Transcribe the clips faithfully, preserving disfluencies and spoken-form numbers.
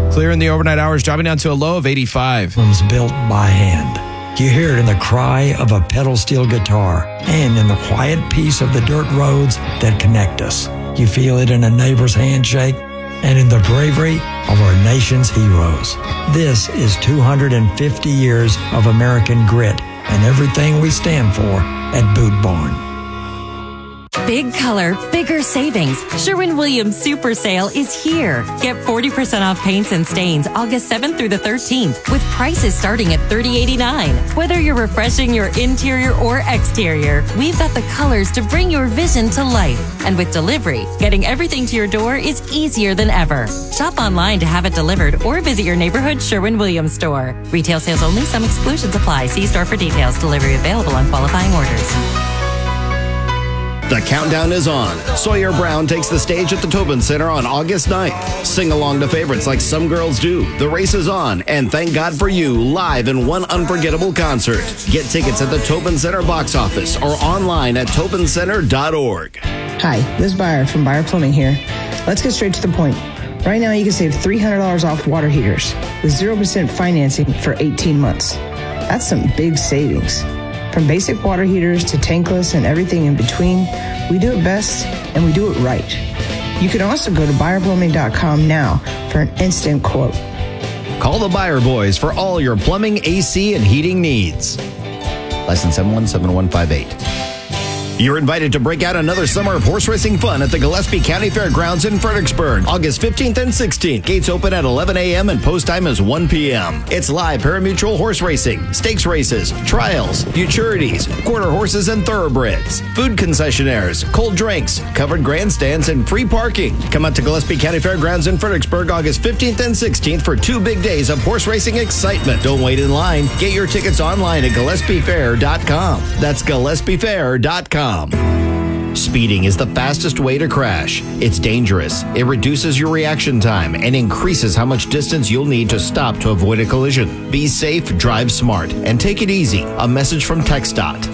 Clear in the overnight hours, dropping down to a low of eighty-five. Was built by hand. You hear it in the cry of a pedal steel guitar and in the quiet peace of the dirt roads that connect us. You feel it in a neighbor's handshake and in the bravery of our nation's heroes. This is two hundred fifty years of American grit and everything we stand for at Boot Barn. Big color, bigger savings. Sherwin-Williams Super Sale is here. Get forty percent off paints and stains August seventh through the thirteenth with prices starting at thirty eighty-nine. Whether you're refreshing your interior or exterior, we've got the colors to bring your vision to life. And with delivery, getting everything to your door is easier than ever. Shop online to have it delivered or visit your neighborhood Sherwin-Williams store. Retail sales only. Some exclusions apply. See store for details. Delivery available on qualifying orders. The countdown is on. Sawyer Brown takes the stage at the Tobin Center on August ninth. Sing along to favorites like Some Girls Do, The Race Is On, and Thank God for You live in one unforgettable concert. Get tickets at the Tobin Center box office or online at tobin center dot org. Hi, Liz Byer from Byer Plumbing here. Let's get straight to the point. Right now you can save three hundred dollars off water heaters with zero percent financing for eighteen months. That's some big savings. From basic water heaters to tankless and everything in between, we do it best and we do it right. You can also go to buyer plumbing dot com now for an instant quote. Call the Byer Boys for all your plumbing, A C, and heating needs. License seven one seven one five eight. You're invited to break out another summer of horse racing fun at the Gillespie County Fairgrounds in Fredericksburg, August fifteenth and sixteenth. Gates open at eleven a.m. and post time is one p.m. It's live parimutuel horse racing, stakes races, trials, futurities, quarter horses and thoroughbreds, food concessionaires, cold drinks, covered grandstands, and free parking. Come out to Gillespie County Fairgrounds in Fredericksburg, August fifteenth and sixteenth for two big days of horse racing excitement. Don't wait in line. Get your tickets online at gillespie fair dot com. That's gillespie fair dot com. Speeding is the fastest way to crash. It's dangerous. It reduces your reaction time and increases how much distance you'll need to stop to avoid a collision. Be safe, drive smart, and take it easy. A message from TxDOT.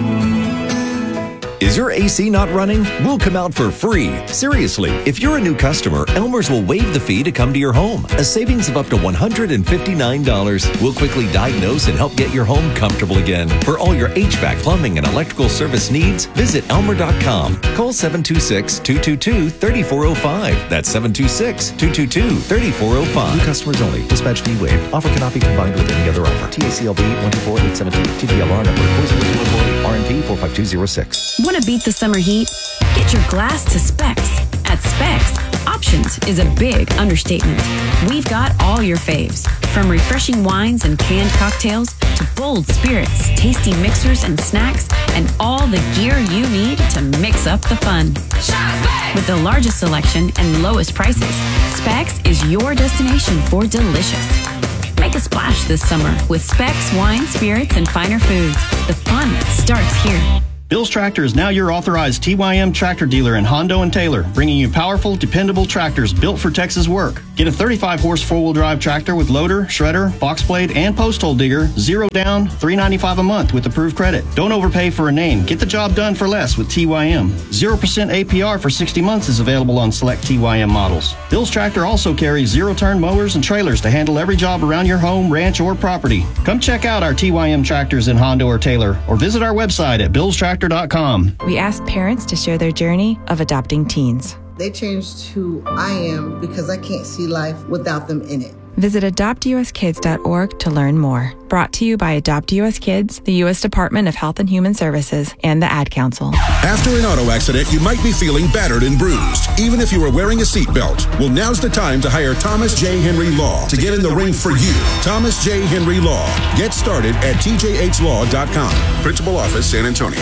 Is your A C not running? We'll come out for free. Seriously, if you're a new customer, Elmer's will waive the fee to come to your home. A savings of up to one hundred fifty-nine dollars. We'll quickly diagnose and help get your home comfortable again. For all your H V A C, plumbing, and electrical service needs, visit elmer dot com. Call seven two six, two two two, three four zero five. That's seven two six, two two two, three four zero five. New customers only. Dispatch fee waived. Offer cannot be combined with any other offer. T A C L B one two four eight seven two. T D L R number four zero zero four R N P four five two zero six. Want to beat the summer heat? Get your glass to Specs. At Specs, options is a big understatement. We've got all your faves, from refreshing wines and canned cocktails to bold spirits, tasty mixers and snacks, and all the gear you need to mix up the fun. With the largest selection and lowest prices, Specs is your destination for delicious. Make a splash this summer with Specs wine, spirits, and finer foods. The fun starts here. Bill's Tractor is now your authorized T Y M tractor dealer in Hondo and Taylor, bringing you powerful, dependable tractors built for Texas work. Get a thirty-five horse four-wheel drive tractor with loader, shredder, box blade, and post hole digger, zero down, three ninety-five a month with approved credit. Don't overpay for a name. Get the job done for less with T Y M. zero percent A P R for sixty months is available on select T Y M models. Bill's Tractor also carries zero-turn mowers and trailers to handle every job around your home, ranch, or property. Come check out our T Y M tractors in Hondo or Taylor, or visit our website at bills tractor dot com. We asked parents to share their journey of adopting teens. They changed who I am because I can't see life without them in it. Visit adopt u s kids dot org to learn more. Brought to you by Adopt U S Kids, the U S Department of Health and Human Services, and the Ad Council. After an auto accident, you might be feeling battered and bruised, even if you are wearing a seatbelt. Well, now's the time to hire Thomas J. Henry Law to get in the ring for you. Thomas J. Henry Law. Get started at t j h law dot com. Principal Office, San Antonio.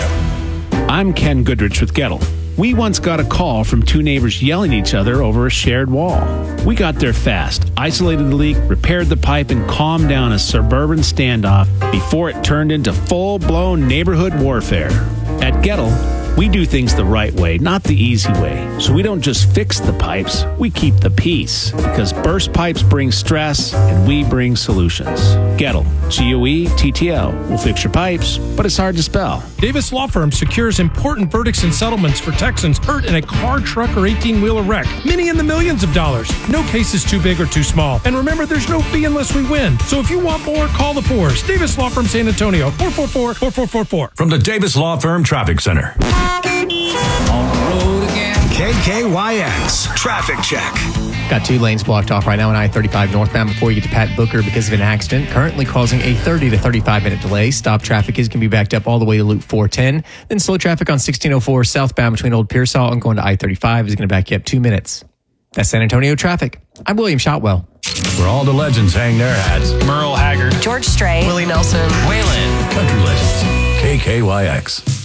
I'm Ken Goodrich with Gettle. We once got a call from two neighbors yelling at each other over a shared wall. We got there fast, isolated the leak, repaired the pipe, and calmed down a suburban standoff before it turned into full-blown neighborhood warfare. At Gettle, We do things the right way, not the easy way. So we don't just fix the pipes, we keep the peace. Because burst pipes bring stress, and we bring solutions. Gettle, G O E T T L. We'll fix your pipes, but it's hard to spell. Davis Law Firm secures important verdicts and settlements for Texans hurt in a car, truck, or eighteen-wheeler wreck. Many in the millions of dollars. No case is too big or too small. And remember, there's no fee unless we win. So if you want more, call the Fours. Davis Law Firm San Antonio, four four four, four four four four. From the Davis Law Firm Traffic Center. On the road again. K K Y X Traffic Check. Got two lanes blocked off right now on I thirty-five northbound before you get to Pat Booker because of an accident, currently causing a thirty to thirty-five minute delay. Stop traffic is going to be backed up all the way to Loop four ten. Then slow traffic on sixteen oh four southbound between Old Pearsall and going to I thirty-five is going to back you up two minutes. That's San Antonio traffic. I'm William Shotwell. Where all the legends hang their hats. Merle Haggard. George Strait. Willie Nelson. Waylon. Country legends. K K Y X.